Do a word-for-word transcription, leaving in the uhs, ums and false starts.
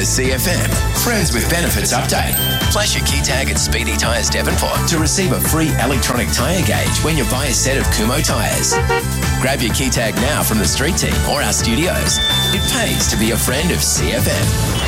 A C F M Friends with Benefits update. Flash your key tag at Speedy Tyres Devonport to receive a free electronic tyre gauge when you buy a set of Kumho tyres. Grab your key tag now from the street team or our studios. It pays to be a friend of C F M.